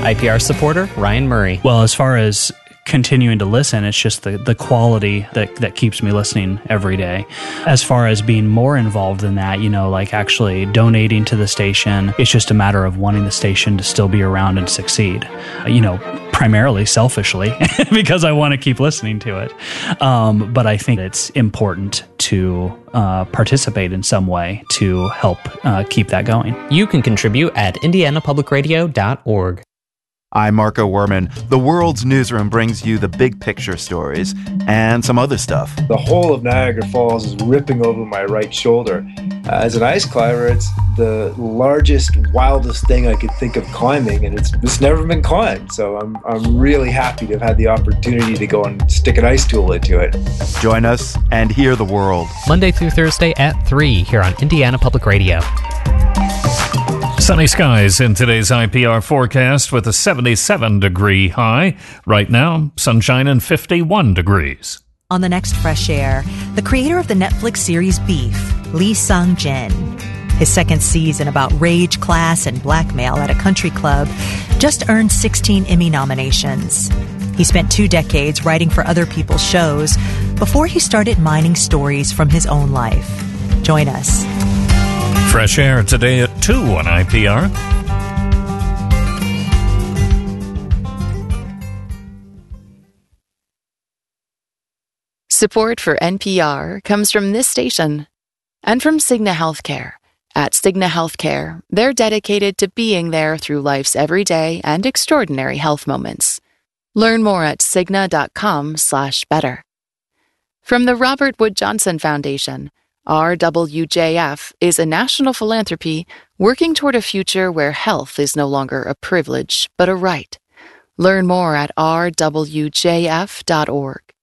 IPR supporter Ryan Murray. Well, as far as continuing to listen, it's just the quality that keeps me listening every day. As far as being more involved in that, like actually donating to the station, it's just a matter of wanting the station to still be around and succeed. Primarily selfishly because I want to keep listening to it. But I think it's important to participate in some way to help keep that going. You can contribute at indianapublicradio.org. I'm Marco Werman. The World's Newsroom brings you the big picture stories and some other stuff. The whole of Niagara Falls is ripping over my right shoulder. As an ice climber, it's the largest, wildest thing I could think of climbing, and it's never been climbed. So I'm really happy to have had the opportunity to go and stick an ice tool into it. Join us and hear the world. Monday through Thursday at 3 here on Indiana Public Radio. Sunny skies in today's IPR forecast with a 77-degree high. Right now, sunshine and 51 degrees. On the next Fresh Air, the creator of the Netflix series Beef, Lee Sung-jin. His second season about rage, class, and blackmail at a country club just earned 16 Emmy nominations. He spent 2 decades writing for other people's shows before he started mining stories from his own life. Join us. Fresh Air today at 2 on IPR. Support for NPR comes from this station and from Cigna Healthcare. At Cigna Healthcare, they're dedicated to being there through life's everyday and extraordinary health moments. Learn more at Cigna.com/better. From the Robert Wood Johnson Foundation, RWJF is a national philanthropy working toward a future where health is no longer a privilege, but a right. Learn more at rwjf.org.